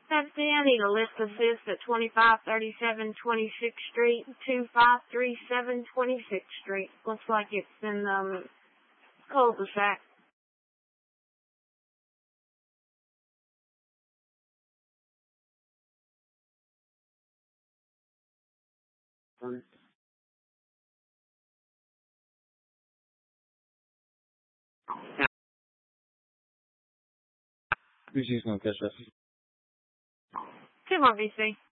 That's the I need a list assist at 2537 26th Street, 2537 26th Street. Looks like it's in cul-de-sac. Who's using on cash? 2 more VC.